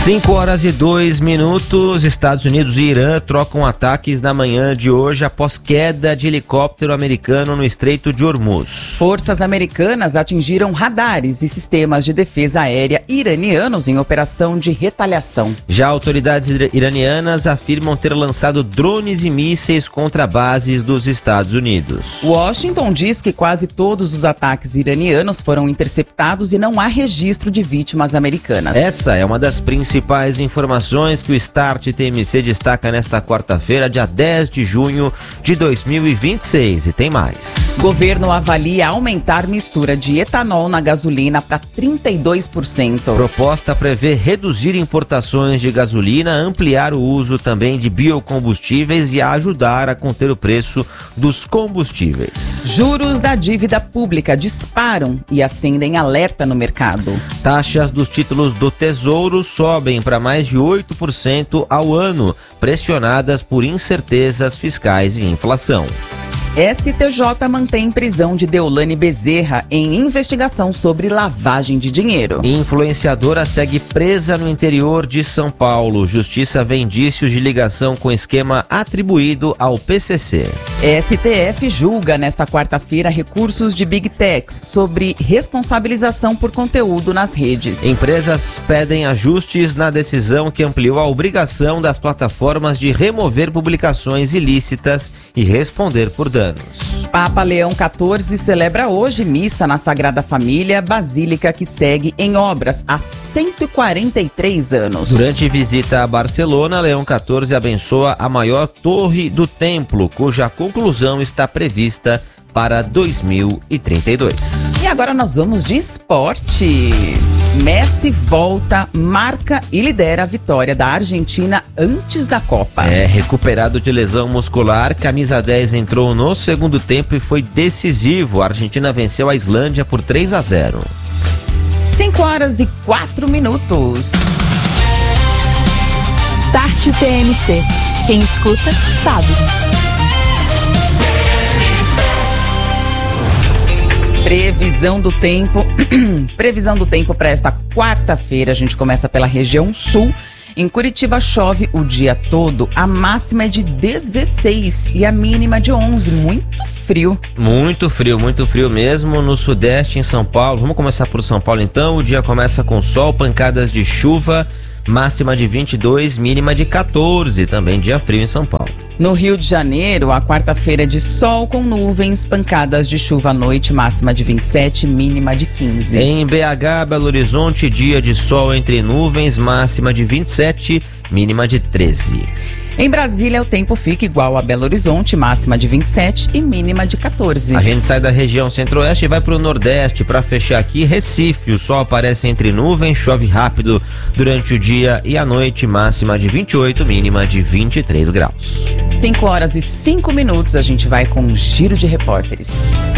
5h02. Estados Unidos e Irã trocam ataques na manhã de hoje após queda de helicóptero americano no Estreito de Hormuz. Forças americanas atingiram radares e sistemas de defesa aérea iranianos em operação de retaliação. Já autoridades iranianas afirmam ter lançado drones e mísseis contra bases dos Estados Unidos. Washington diz que quase todos os ataques iranianos foram interceptados e não há registro de vítimas americanas. Essa é uma das principais informações que o Start TMC destaca nesta quarta-feira, dia 10 de junho de 2026. E tem mais. Governo avalia aumentar mistura de etanol na gasolina para 32%. Proposta prevê reduzir importações de gasolina, ampliar o uso também de biocombustíveis e ajudar a conter o preço dos combustíveis. Juros da dívida pública disparam e acendem alerta no mercado. Taxas dos títulos do Tesouro sobem para mais de 8% ao ano, pressionadas por incertezas fiscais e inflação. STJ mantém prisão de Deolane Bezerra em investigação sobre lavagem de dinheiro. Influenciadora segue presa no interior de São Paulo. Justiça vê indícios de ligação com esquema atribuído ao PCC. STF julga nesta quarta-feira recursos de Big Techs sobre responsabilização por conteúdo nas redes. Empresas pedem ajustes na decisão que ampliou a obrigação das plataformas de remover publicações ilícitas e responder por danos. Papa Leão XIV celebra hoje missa na Sagrada Família, basílica que segue em obras há 143 anos. Durante visita a Barcelona, Leão XIV abençoa a maior torre do templo, cuja conclusão está prevista para 2032. E agora nós vamos de esporte. Messi volta, marca e lidera a vitória da Argentina antes da Copa. Recuperado de lesão muscular, camisa 10 entrou no segundo tempo e foi decisivo. A Argentina venceu a Islândia por 3-0. 5h04. Start TMC. Quem escuta, sabe. Previsão do tempo. Previsão do tempo para esta quarta-feira. A gente começa pela região sul. Em Curitiba chove o dia todo. A máxima é de 16 e a mínima de 11. Muito frio. Muito frio mesmo. No sudeste, em São Paulo. Vamos começar por São Paulo então. O dia começa com sol, pancadas de chuva. Máxima de 22, mínima de 14, também dia frio em São Paulo. No Rio de Janeiro, a quarta-feira é de sol com nuvens, pancadas de chuva à noite, máxima de 27, mínima de 15. Em BH, Belo Horizonte, dia de sol entre nuvens, máxima de 27, mínima de 13. Em Brasília, o tempo fica igual a Belo Horizonte, máxima de 27 e mínima de 14. A gente sai da região centro-oeste e vai para o nordeste. Para fechar aqui, Recife, o sol aparece entre nuvens, chove rápido durante o dia e a noite, máxima de 28, mínima de 23 graus. 5h05, a gente vai com um giro de repórteres.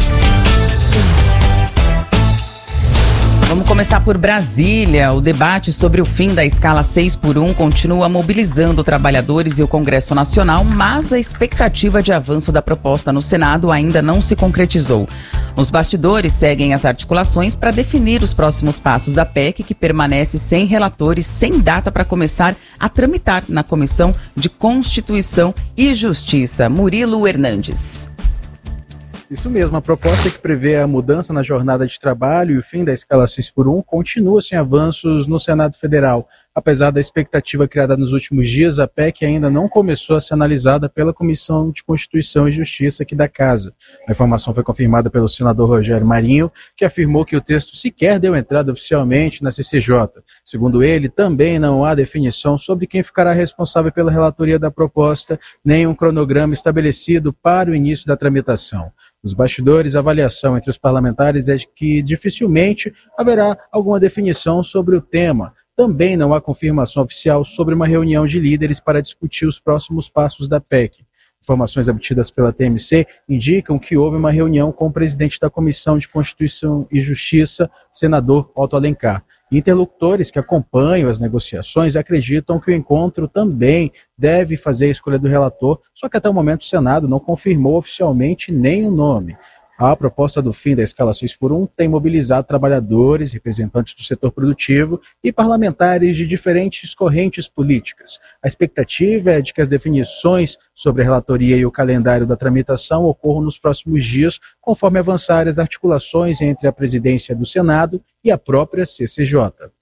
Vamos começar por Brasília. O debate sobre o fim da escala 6x1 continua mobilizando trabalhadores e o Congresso Nacional, mas a expectativa de avanço da proposta no Senado ainda não se concretizou. Os bastidores seguem as articulações para definir os próximos passos da PEC, que permanece sem relatores, sem data para começar a tramitar na Comissão de Constituição e Justiça. Murilo Hernandes. Isso mesmo, a proposta que prevê a mudança na jornada de trabalho e o fim da escala 6x1 continua sem avanços no Senado Federal. Apesar da expectativa criada nos últimos dias, a PEC ainda não começou a ser analisada pela Comissão de Constituição e Justiça aqui da Casa. A informação foi confirmada pelo senador Rogério Marinho, que afirmou que o texto sequer deu entrada oficialmente na CCJ. Segundo ele, também não há definição sobre quem ficará responsável pela relatoria da proposta, nem um cronograma estabelecido para o início da tramitação. Nos bastidores, a avaliação entre os parlamentares é de que dificilmente haverá alguma definição sobre o tema. Também não há confirmação oficial sobre uma reunião de líderes para discutir os próximos passos da PEC. Informações obtidas pela TMC indicam que houve uma reunião com o presidente da Comissão de Constituição e Justiça, senador Otto Alencar. Interlocutores que acompanham as negociações acreditam que o encontro também deve fazer a escolha do relator, só que até o momento o Senado não confirmou oficialmente nenhum nome. A proposta do fim da escala 6x1 tem mobilizado trabalhadores, representantes do setor produtivo e parlamentares de diferentes correntes políticas. A expectativa é de que as definições sobre a relatoria e o calendário da tramitação ocorram nos próximos dias, conforme avançarem as articulações entre a presidência do Senado e a própria CCJ.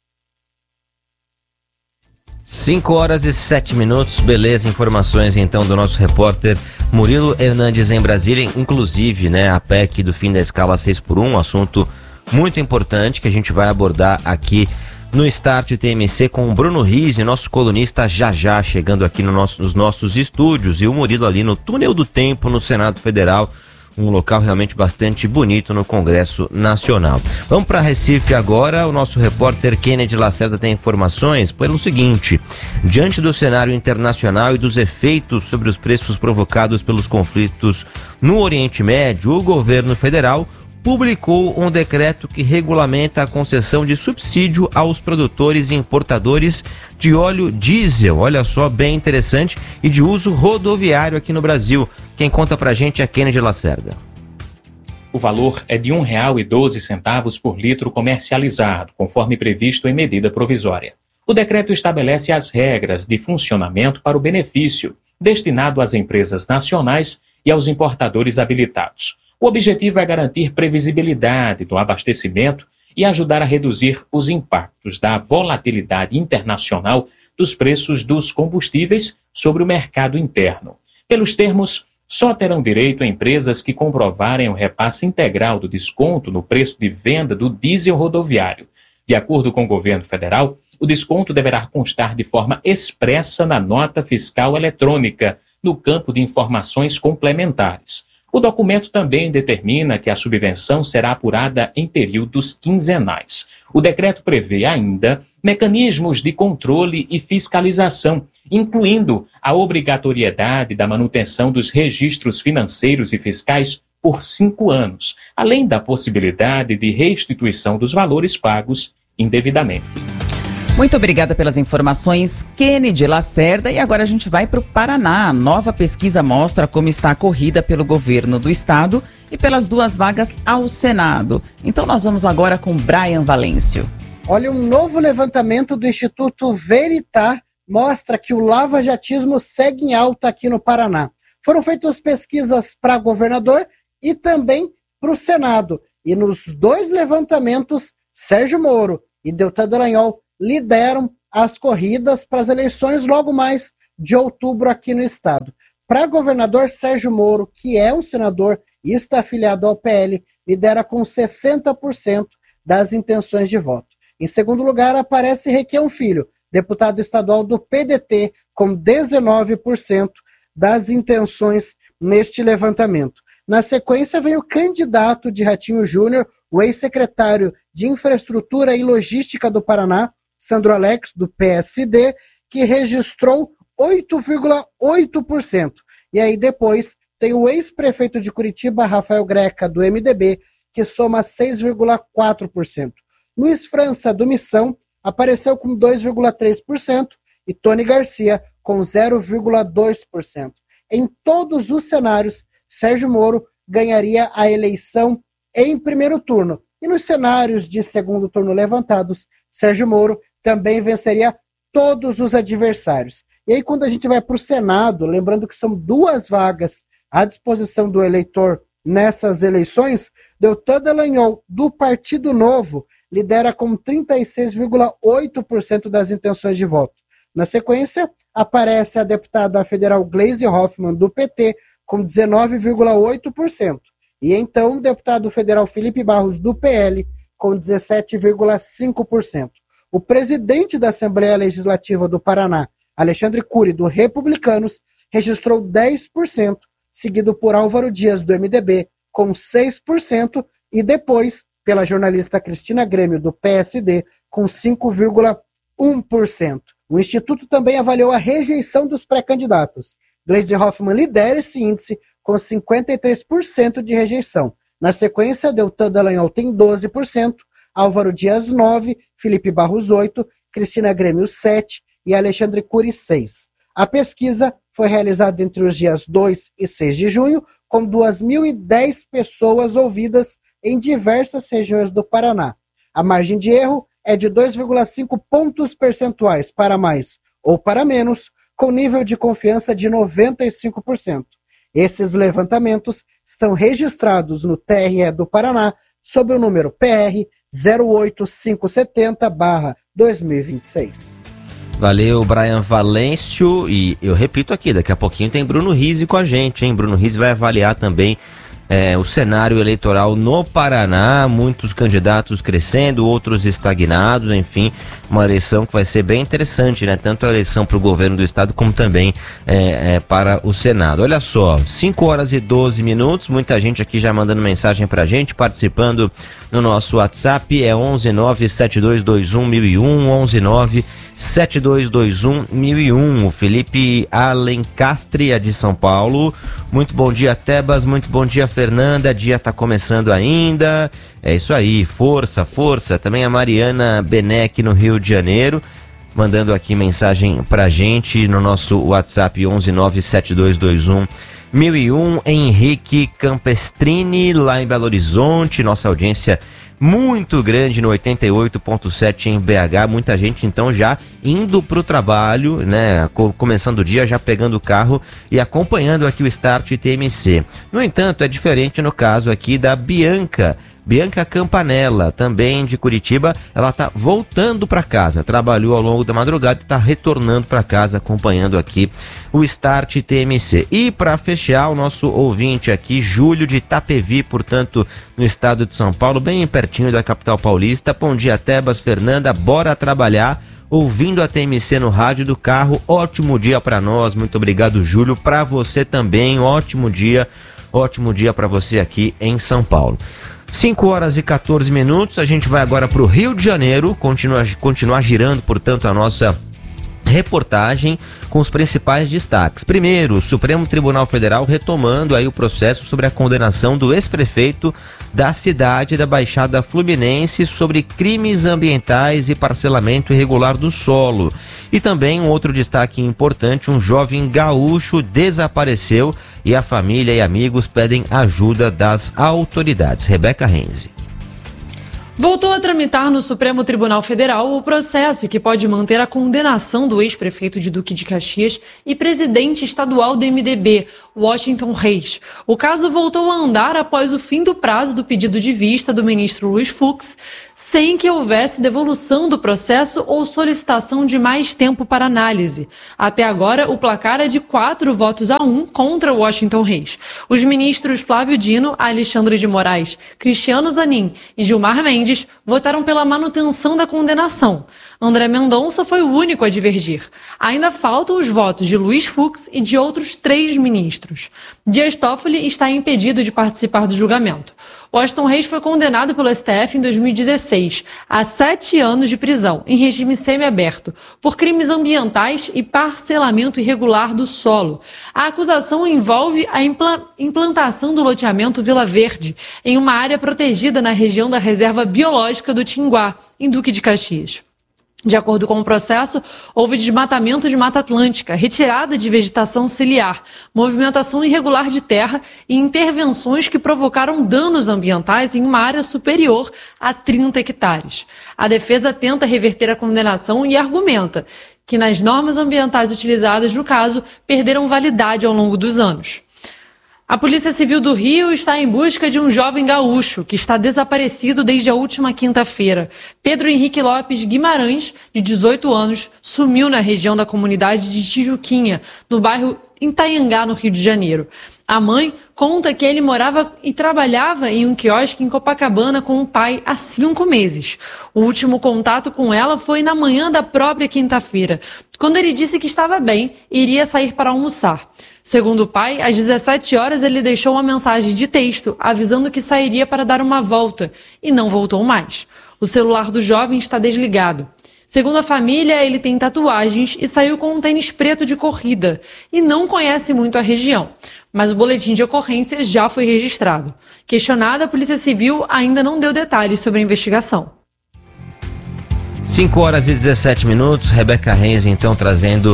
5h07, beleza, informações então do nosso repórter Murilo Hernandes em Brasília, inclusive, a PEC do fim da escala 6x1, um assunto muito importante que a gente vai abordar aqui no Start TMC com o Bruno Rizzi, nosso colunista, já chegando aqui nos nossos estúdios, e o Murilo ali no Túnel do Tempo, no Senado Federal, um local realmente bastante bonito no Congresso Nacional. Vamos para Recife agora. O nosso repórter Kennedy Lacerda tem informações pelo seguinte: diante do cenário internacional e dos efeitos sobre os preços provocados pelos conflitos no Oriente Médio, o governo federal publicou um decreto que regulamenta a concessão de subsídio aos produtores e importadores de óleo diesel, olha só, bem interessante, e de uso rodoviário aqui no Brasil. Quem conta pra gente é Kennedy Lacerda. O valor é de R$ 1,12 por litro comercializado, conforme previsto em medida provisória. O decreto estabelece as regras de funcionamento para o benefício, destinado às empresas nacionais e aos importadores habilitados. O objetivo é garantir previsibilidade do abastecimento e ajudar a reduzir os impactos da volatilidade internacional dos preços dos combustíveis sobre o mercado interno. Pelos termos, só terão direito empresas que comprovarem o repasse integral do desconto no preço de venda do diesel rodoviário. De acordo com o governo federal, o desconto deverá constar de forma expressa na nota fiscal eletrônica, no campo de informações complementares. O documento também determina que a subvenção será apurada em períodos quinzenais. O decreto prevê ainda mecanismos de controle e fiscalização, incluindo a obrigatoriedade da manutenção dos registros financeiros e fiscais por 5 anos, além da possibilidade de restituição dos valores pagos indevidamente. Muito obrigada pelas informações, Kennedy Lacerda. E agora a gente vai para o Paraná. A nova pesquisa mostra como está a corrida pelo governo do estado e pelas 2 vagas ao Senado. Então nós vamos agora com Brian Valêncio. Olha, um novo levantamento do Instituto Veritar mostra que o lavajatismo segue em alta aqui no Paraná. Foram feitas pesquisas para governador e também para o Senado. E nos 2 levantamentos, Sérgio Moro e Deltan Dallagnol lideram as corridas para as eleições logo mais de outubro aqui no estado. Para governador, Sérgio Moro, que é um senador e está afiliado ao PL, lidera com 60% das intenções de voto. Em segundo lugar, aparece Requião Filho, deputado estadual do PDT, com 19% das intenções neste levantamento. Na sequência, vem o candidato de Ratinho Júnior, o ex-secretário de Infraestrutura e Logística do Paraná, Sandro Alex, do PSD, que registrou 8,8%. E aí depois tem o ex-prefeito de Curitiba, Rafael Greca, do MDB, que soma 6,4%. Luiz França, do Missão, apareceu com 2,3% e Tony Garcia com 0,2%. Em todos os cenários, Sérgio Moro ganharia a eleição em primeiro turno. E nos cenários de segundo turno levantados, Sérgio Moro também venceria todos os adversários. E aí, quando a gente vai para o Senado, lembrando que são 2 vagas à disposição do eleitor nessas eleições, Deltan Dallagnol, do Partido Novo, lidera com 36,8% das intenções de voto. Na sequência, aparece a deputada federal Gleisi Hoffmann, do PT, com 19,8%. E então, o deputado federal Felipe Barros, do PL, com 17,5%. O presidente da Assembleia Legislativa do Paraná, Alexandre Cury, do Republicanos, registrou 10%, seguido por Álvaro Dias, do MDB, com 6%, e depois pela jornalista Cristina Grêmio, do PSD, com 5,1%. O Instituto também avaliou a rejeição dos pré-candidatos. Gleisi Hoffmann lidera esse índice com 53% de rejeição. Na sequência, Deltan Dallagnol tem 12%, Álvaro Dias 9%, Felipe Barros 8%, Cristina Grêmio 7% e Alexandre Cury 6%. A pesquisa foi realizada entre os dias 2 e 6 de junho, com 2.010 pessoas ouvidas em diversas regiões do Paraná. A margem de erro é de 2,5 pontos percentuais para mais ou para menos, com nível de confiança de 95%. Esses levantamentos estão registrados no TRE do Paraná sob o número PR 08570/2026. Valeu, Brian Valêncio, e eu repito aqui, daqui a pouquinho tem Bruno Rizzi com a gente, hein? Bruno Rizzi vai avaliar também o cenário eleitoral no Paraná, muitos candidatos crescendo, outros estagnados, enfim, uma eleição que vai ser bem interessante, né? Tanto a eleição para o governo do estado como também para o Senado. Olha só, 5h12, muita gente aqui já mandando mensagem pra gente, participando no nosso WhatsApp, é 11972211001, 11972211001. O Felipe Alencastre é de São Paulo. Muito bom dia, Tebas, muito bom dia, Fernanda, dia tá começando ainda, é isso aí, força, força. Também a Mariana Benek no Rio de Janeiro, mandando aqui mensagem pra gente no nosso WhatsApp 11972211001. Henrique Campestrini lá em Belo Horizonte, nossa audiência muito grande no 88.7 em BH, muita gente então já indo pro trabalho, né, começando o dia já pegando o carro e acompanhando aqui o Start TMC. No entanto, é diferente no caso aqui da Bianca Campanella, também de Curitiba. Ela tá voltando para casa, trabalhou ao longo da madrugada e tá retornando para casa acompanhando aqui o Start TMC. E para fechar, o nosso ouvinte aqui, Júlio de Itapevi, portanto, no estado de São Paulo, bem pertinho da capital paulista. Bom dia, Tebas, Fernanda, bora trabalhar, ouvindo a TMC no rádio do carro. Ótimo dia para nós, muito obrigado, Júlio, para você também, ótimo dia para você aqui em São Paulo. 5h14, a gente vai agora para o Rio de Janeiro, continuar girando, portanto, a nossa reportagem com os principais destaques. Primeiro, o Supremo Tribunal Federal retomando aí o processo sobre a condenação do ex-prefeito da cidade da Baixada Fluminense sobre crimes ambientais e parcelamento irregular do solo. E também um outro destaque importante, um jovem gaúcho desapareceu e a família e amigos pedem ajuda das autoridades. Rebeca Renzi. Voltou a tramitar no Supremo Tribunal Federal o processo que pode manter a condenação do ex-prefeito de Duque de Caxias e presidente estadual do MDB, Washington Reis. O caso voltou a andar após o fim do prazo do pedido de vista do ministro Luiz Fux, sem que houvesse devolução do processo ou solicitação de mais tempo para análise. Até agora, o placar é de 4-1 contra Washington Reis. Os ministros Flávio Dino, Alexandre de Moraes, Cristiano Zanin e Gilmar Mendes votaram pela manutenção da condenação. André Mendonça foi o único a divergir. Ainda faltam os votos de Luiz Fux e de outros 3 ministros. Dias Toffoli está impedido de participar do julgamento. Washington Reis foi condenado pelo STF em 2016 a 7 anos de prisão, em regime semiaberto, por crimes ambientais e parcelamento irregular do solo. A acusação envolve a implantação do loteamento Vila Verde, em uma área protegida na região da Reserva Biológica do Tinguá, em Duque de Caxias. De acordo com o processo, houve desmatamento de Mata Atlântica, retirada de vegetação ciliar, movimentação irregular de terra e intervenções que provocaram danos ambientais em uma área superior a 30 hectares. A defesa tenta reverter a condenação e argumenta que nas normas ambientais utilizadas no caso perderam validade ao longo dos anos. A Polícia Civil do Rio está em busca de um jovem gaúcho que está desaparecido desde a última quinta-feira. Pedro Henrique Lopes Guimarães, de 18 anos, sumiu na região da comunidade de Tijuquinha, no bairro Itaiangá, no Rio de Janeiro. A mãe conta que ele morava e trabalhava em um quiosque em Copacabana com o pai há 5 meses. O último contato com ela foi na manhã da própria quinta-feira, quando ele disse que estava bem e iria sair para almoçar. Segundo o pai, às 17 horas ele deixou uma mensagem de texto avisando que sairia para dar uma volta e não voltou mais. O celular do jovem está desligado. Segundo a família, ele tem tatuagens e saiu com um tênis preto de corrida e não conhece muito a região. Mas o boletim de ocorrência já foi registrado. Questionada, a Polícia Civil ainda não deu detalhes sobre a investigação. 5h17, Rebeca Renzi então trazendo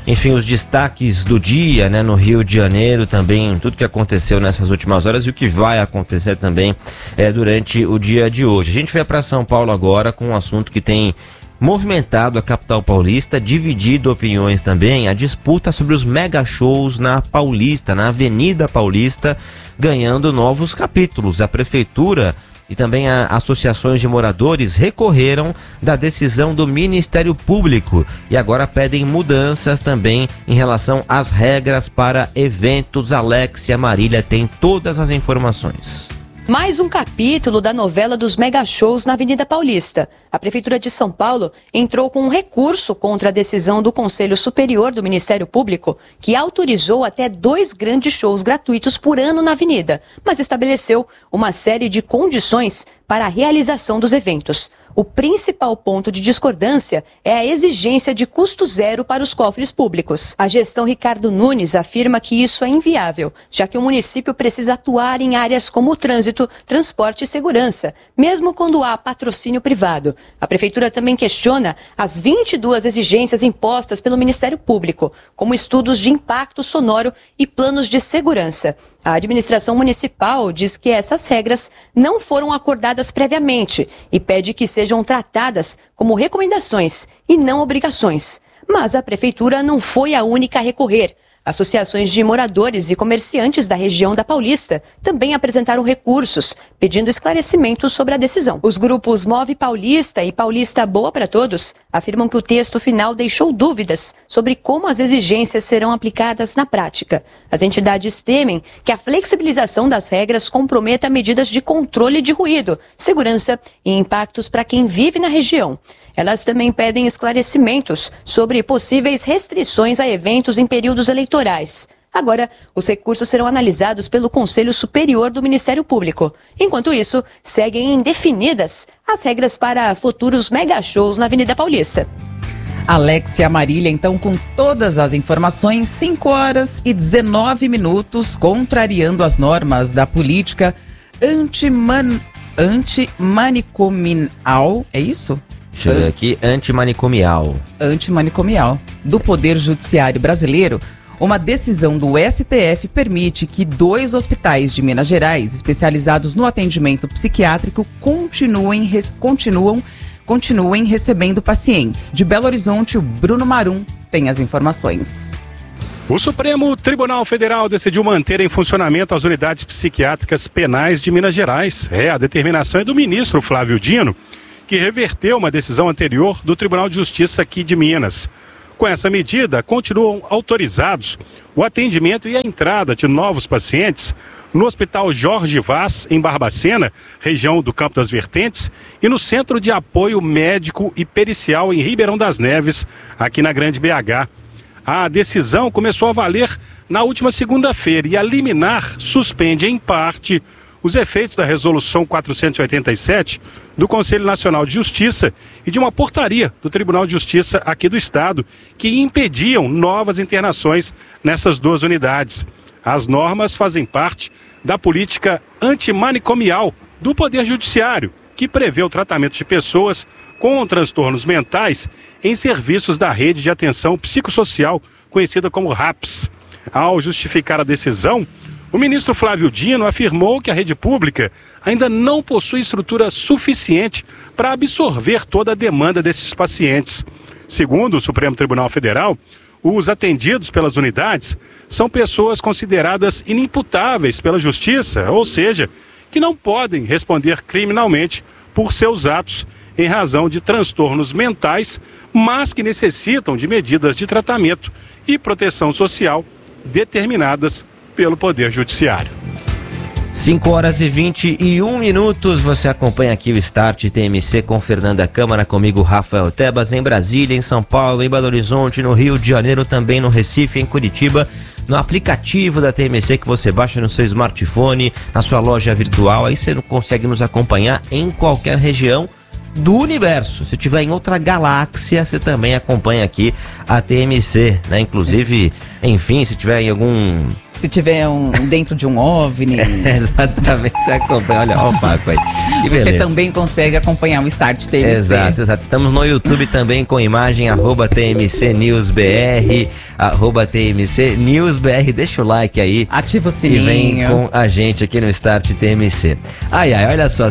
enfim, os destaques do dia, né, no Rio de Janeiro também, tudo que aconteceu nessas últimas horas e o que vai acontecer também durante o dia de hoje. A gente vai para São Paulo agora com um assunto que tem movimentado a capital paulista, dividido opiniões também, a disputa sobre os mega shows na Paulista, na Avenida Paulista, ganhando novos capítulos. A prefeitura e também associações de moradores recorreram da decisão do Ministério Público e agora pedem mudanças também em relação às regras para eventos. Alexia Marília tem todas as informações. Mais um capítulo da novela dos mega shows na Avenida Paulista. A Prefeitura de São Paulo entrou com um recurso contra a decisão do Conselho Superior do Ministério Público, que autorizou até 2 grandes shows gratuitos por ano na Avenida, mas estabeleceu uma série de condições para a realização dos eventos. O principal ponto de discordância é a exigência de custo zero para os cofres públicos. A gestão Ricardo Nunes afirma que isso é inviável, já que o município precisa atuar em áreas como o trânsito, transporte e segurança, mesmo quando há patrocínio privado. A Prefeitura também questiona as 22 exigências impostas pelo Ministério Público, como estudos de impacto sonoro e planos de segurança. A administração municipal diz que essas regras não foram acordadas previamente e pede que sejam tratadas como recomendações e não obrigações. Mas a prefeitura não foi a única a recorrer. Associações de moradores e comerciantes da região da Paulista também apresentaram recursos, pedindo esclarecimentos sobre a decisão. Os grupos Move Paulista e Paulista Boa para Todos afirmam que o texto final deixou dúvidas sobre como as exigências serão aplicadas na prática. As entidades temem que a flexibilização das regras comprometa medidas de controle de ruído, segurança e impactos para quem vive na região. Elas também pedem esclarecimentos sobre possíveis restrições a eventos em períodos eleitorais. Agora, os recursos serão analisados pelo Conselho Superior do Ministério Público. Enquanto isso, seguem indefinidas as regras para futuros mega shows na Avenida Paulista. Alexia Marília, então, com todas as informações, 5h19, contrariando as normas da política antimanicomial, é isso? Deixa eu ver aqui, antimanicomial do Poder Judiciário Brasileiro. Uma decisão do STF permite que 2 hospitais de Minas Gerais, especializados no atendimento psiquiátrico, continuem recebendo pacientes. De Belo Horizonte, o Bruno Marum tem as informações. O Supremo Tribunal Federal decidiu manter em funcionamento as unidades psiquiátricas penais de Minas Gerais. A determinação é do ministro Flávio Dino, que reverteu uma decisão anterior do Tribunal de Justiça aqui de Minas. Com essa medida, continuam autorizados o atendimento e a entrada de novos pacientes no Hospital Jorge Vaz, em Barbacena, região do Campo das Vertentes, e no Centro de Apoio Médico e Pericial, em Ribeirão das Neves, aqui na Grande BH. A decisão começou a valer na última segunda-feira e a liminar suspende, em parte, os efeitos da Resolução 487 do Conselho Nacional de Justiça e de uma portaria do Tribunal de Justiça aqui do Estado que impediam novas internações nessas 2 unidades. As normas fazem parte da política antimanicomial do Poder Judiciário, que prevê o tratamento de pessoas com transtornos mentais em serviços da rede de atenção psicossocial, conhecida como RAPS. Ao justificar a decisão, o ministro Flávio Dino afirmou que a rede pública ainda não possui estrutura suficiente para absorver toda a demanda desses pacientes. Segundo o Supremo Tribunal Federal, os atendidos pelas unidades são pessoas consideradas inimputáveis pela Justiça, ou seja, que não podem responder criminalmente por seus atos em razão de transtornos mentais, mas que necessitam de medidas de tratamento e proteção social determinadas pelo Poder Judiciário. 5h21, você acompanha aqui o Start TMC com Fernanda Câmara, comigo Rafael Tebas, em Brasília, em São Paulo, em Belo Horizonte, no Rio de Janeiro, também no Recife, em Curitiba, no aplicativo da TMC que você baixa no seu smartphone, na sua loja virtual, aí você consegue nos acompanhar em qualquer região do universo. Se tiver em outra galáxia, você também acompanha aqui a TMC, né? Inclusive, enfim, se tiver em algum Se tiver dentro de um OVNI. Exatamente, você acompanha. Olha o Paco aí. Que você beleza. também consegue acompanhar o Start TMC. Exato. Estamos no YouTube também com imagem, @TMC News BR, @TMC News BR. Deixa o like aí. Ativa o sininho. E vem com a gente aqui no Start TMC. Olha só,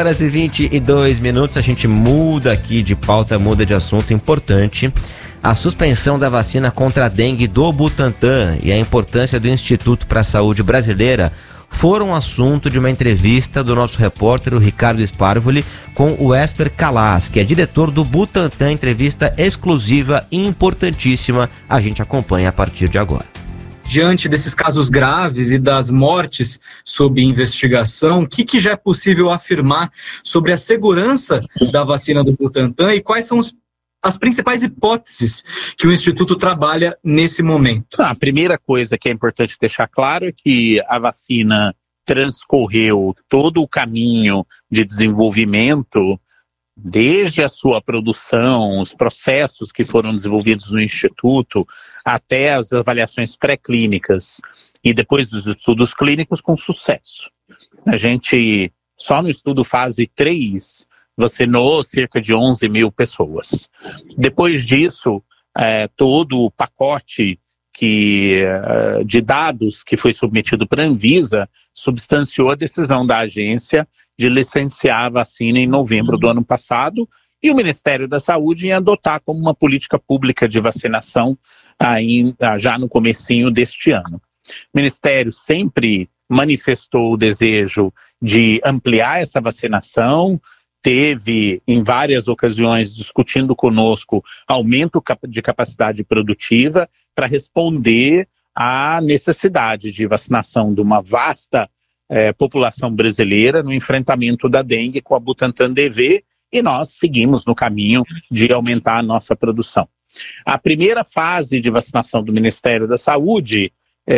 5h22, a gente muda aqui de pauta, muda de assunto importante. A suspensão da vacina contra a dengue do Butantan e a importância do Instituto para a Saúde Brasileira foram assunto de uma entrevista do nosso repórter, o Ricardo Sparvoli, com o Esper Calas, que é diretor do Butantan. Entrevista exclusiva e importantíssima. A gente acompanha a partir de agora. Diante desses casos graves e das mortes sob investigação, o que já é possível afirmar sobre a segurança da vacina do Butantan e quais são as principais hipóteses que o Instituto trabalha nesse momento? A primeira coisa que é importante deixar claro é que a vacina transcorreu todo o caminho de desenvolvimento, desde a sua produção, os processos que foram desenvolvidos no Instituto, até as avaliações pré-clínicas e depois dos estudos clínicos com sucesso. A gente, só no estudo fase 3, vacinou cerca de 11 mil pessoas. Depois disso, todo o pacote de dados que foi submetido para a Anvisa substanciou a decisão da agência de licenciar a vacina em novembro do ano passado, e o Ministério da Saúde em adotar como uma política pública de vacinação já no comecinho deste ano. O Ministério sempre manifestou o desejo de ampliar essa vacinação, teve em várias ocasiões discutindo conosco aumento de capacidade produtiva para responder à necessidade de vacinação de uma vasta população brasileira no enfrentamento da dengue com a Butantan DV, e nós seguimos no caminho de aumentar a nossa produção. A primeira fase de vacinação do Ministério da Saúde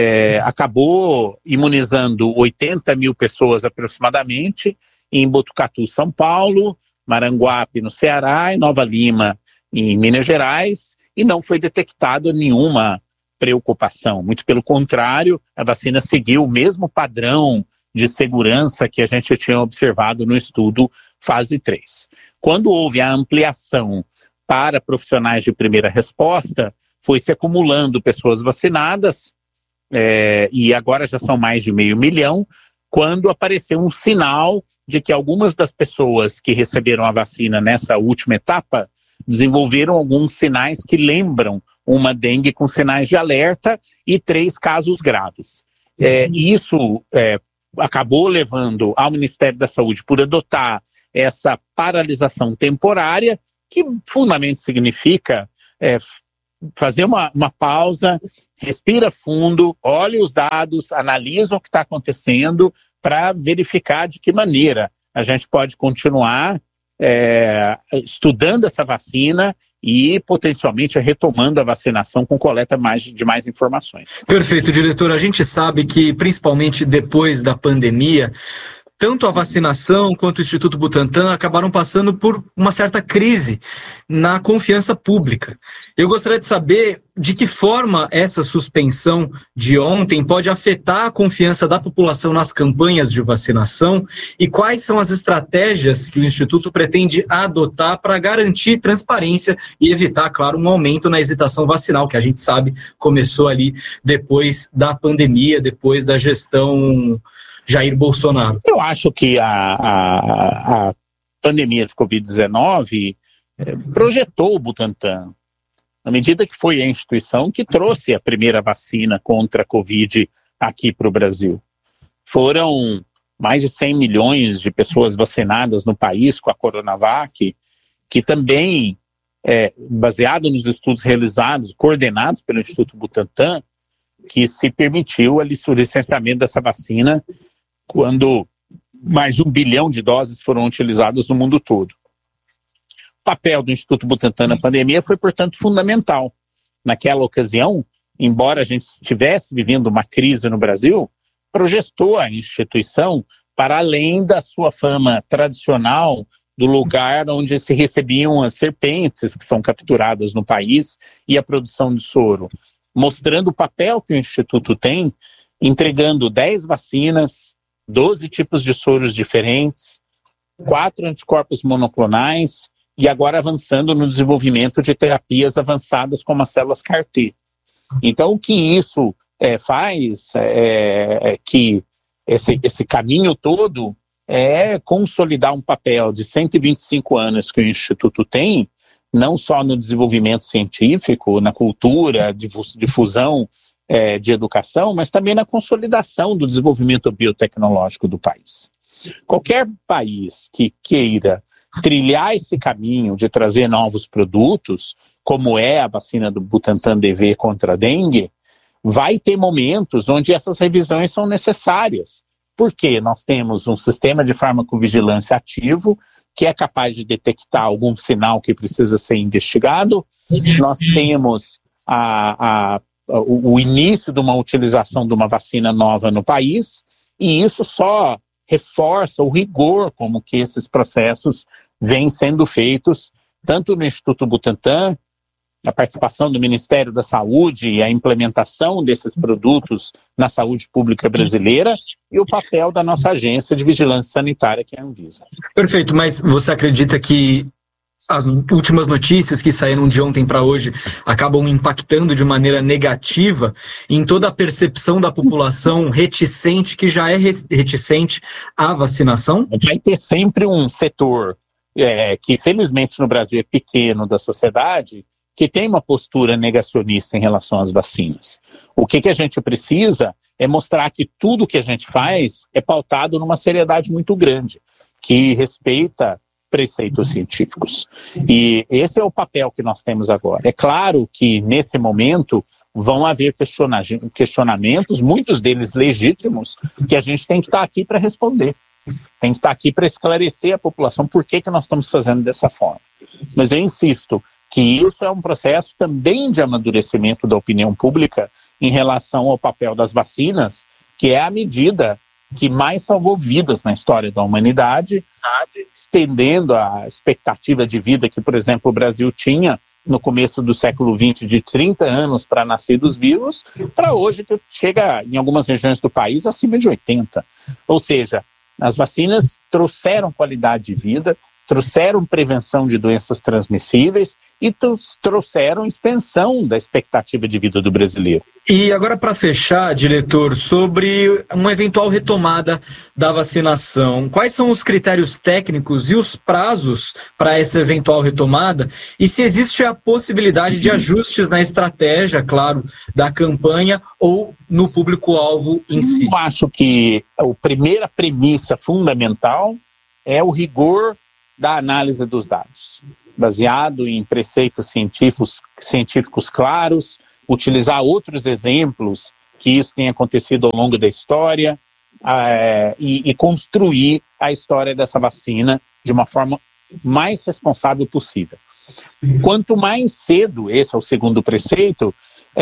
acabou imunizando 80 mil pessoas aproximadamente, em Botucatu, São Paulo, Maranguape, no Ceará, e Nova Lima, em Minas Gerais, e não foi detectada nenhuma preocupação. Muito pelo contrário, a vacina seguiu o mesmo padrão de segurança que a gente tinha observado no estudo fase 3. Quando houve a ampliação para profissionais de primeira resposta, foi se acumulando pessoas vacinadas, e agora já são mais de 500 mil, quando apareceu um sinal de que algumas das pessoas que receberam a vacina nessa última etapa desenvolveram alguns sinais que lembram uma dengue com sinais de alerta e 3 casos graves. Isso acabou levando ao Ministério da Saúde por adotar essa paralisação temporária, que fundamentalmente significa fazer uma pausa, respira fundo, olha os dados, analisa o que está acontecendo para verificar de que maneira a gente pode continuar estudando essa vacina e potencialmente retomando a vacinação com coleta de mais informações. Perfeito, diretor. A gente sabe que, principalmente depois da pandemia, tanto a vacinação quanto o Instituto Butantan acabaram passando por uma certa crise na confiança pública. Eu gostaria de saber de que forma essa suspensão de ontem pode afetar a confiança da população nas campanhas de vacinação e quais são as estratégias que o Instituto pretende adotar para garantir transparência e evitar, claro, um aumento na hesitação vacinal, que a gente sabe começou ali depois da pandemia, depois da gestão Jair Bolsonaro. Eu acho que a pandemia de Covid-19 projetou o Butantan, na medida que foi a instituição que trouxe a primeira vacina contra a Covid aqui para o Brasil. Foram mais de 100 milhões de pessoas vacinadas no país com a Coronavac, que também, baseado nos estudos realizados, coordenados pelo Instituto Butantan, que se permitiu o licenciamento dessa vacina quando mais de 1 bilhão de doses foram utilizadas no mundo todo. O papel do Instituto Butantan na pandemia foi, portanto, fundamental. Naquela ocasião, embora a gente estivesse vivendo uma crise no Brasil, projetou a instituição para além da sua fama tradicional do lugar onde se recebiam as serpentes que são capturadas no país e a produção de soro, mostrando o papel que o Instituto tem entregando 10 vacinas, 12 tipos de soros diferentes, 4 anticorpos monoclonais e agora avançando no desenvolvimento de terapias avançadas como as células CAR-T. Então, o que isso faz é que esse caminho todo é consolidar um papel de 125 anos que o Instituto tem, não só no desenvolvimento científico, na cultura, difusão de educação, mas também na consolidação do desenvolvimento biotecnológico do país. Qualquer país que queira trilhar esse caminho de trazer novos produtos, como é a vacina do Butantan DV contra a dengue, vai ter momentos onde essas revisões são necessárias. Porque nós temos um sistema de farmacovigilância ativo que é capaz de detectar algum sinal que precisa ser investigado. Nós temos o início de uma utilização de uma vacina nova no país, e isso só reforça o rigor como que esses processos vêm sendo feitos, tanto no Instituto Butantan, a participação do Ministério da Saúde e a implementação desses produtos na saúde pública brasileira e o papel da nossa agência de vigilância sanitária, que é a Anvisa. Perfeito, mas você acredita que as últimas notícias que saíram de ontem para hoje acabam impactando de maneira negativa em toda a percepção da população reticente, que já é reticente à vacinação? Vai ter sempre um setor que, felizmente, no Brasil é pequeno da sociedade, que tem uma postura negacionista em relação às vacinas. O que a gente precisa é mostrar que tudo que a gente faz é pautado numa seriedade muito grande, que respeita preceitos científicos. E esse é o papel que nós temos agora. É claro que, nesse momento, vão haver questionamentos, muitos deles legítimos, que a gente tem que estar aqui para responder. Tem que estar aqui para esclarecer a população por que nós estamos fazendo dessa forma. Mas eu insisto que isso é um processo também de amadurecimento da opinião pública em relação ao papel das vacinas, que é a medida que mais salvou vidas na história da humanidade, estendendo a expectativa de vida que, por exemplo, o Brasil tinha no começo do século XX de 30 anos para nascidos vivos, para hoje que chega em algumas regiões do país acima de 80. Ou seja, as vacinas trouxeram qualidade de vida, trouxeram prevenção de doenças transmissíveis e trouxeram extensão da expectativa de vida do brasileiro. E agora, para fechar, diretor, sobre uma eventual retomada da vacinação, quais são os critérios técnicos e os prazos para essa eventual retomada? E se existe a possibilidade de ajustes na estratégia, claro, da campanha ou no público-alvo em si? Eu acho que a primeira premissa fundamental é o rigor da análise dos dados, baseado em preceitos científicos claros, utilizar outros exemplos que isso tenha acontecido ao longo da história e construir a história dessa vacina de uma forma mais responsável possível. Quanto mais cedo, esse é o segundo preceito,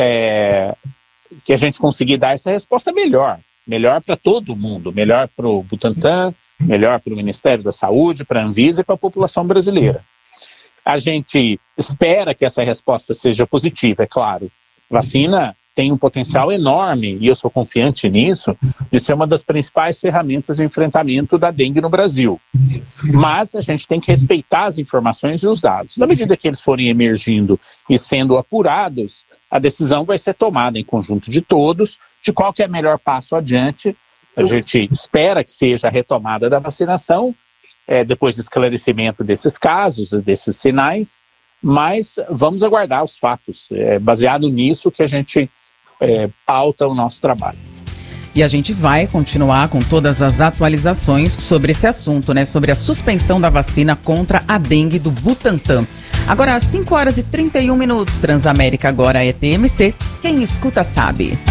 que a gente conseguir dar essa resposta, melhor. Melhor para todo mundo, melhor para o Butantan, melhor para o Ministério da Saúde, para a Anvisa e para a população brasileira. A gente espera que essa resposta seja positiva, é claro. Vacina tem um potencial enorme, e eu sou confiante nisso, de ser uma das principais ferramentas de enfrentamento da dengue no Brasil. Mas a gente tem que respeitar as informações e os dados. Na medida que eles forem emergindo e sendo apurados, a decisão vai ser tomada em conjunto de todos, de qual que é o melhor passo adiante. A gente espera que seja a retomada da vacinação, depois do esclarecimento desses casos, desses sinais, mas vamos aguardar os fatos. É baseado nisso que a gente pauta o nosso trabalho. E a gente vai continuar com todas as atualizações sobre esse assunto, né? Sobre a suspensão da vacina contra a dengue do Butantan. Agora, às 5h31, Transamérica agora é TMC. Quem escuta sabe.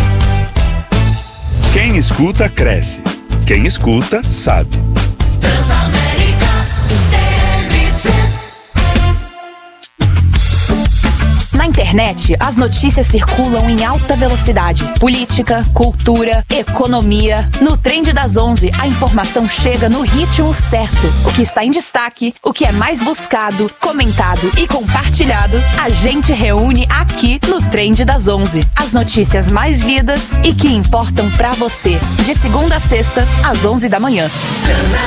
Quem escuta, cresce. Quem escuta, sabe. Transamérica, TMC. Na internet internet, as notícias circulam em alta velocidade. Política, cultura, economia. No Trend das 11, a informação chega no ritmo certo. O que está em destaque, o que é mais buscado, comentado e compartilhado, a gente reúne aqui no Trend das 11. As notícias mais lidas e que importam pra você. De segunda a sexta, às 11 da manhã.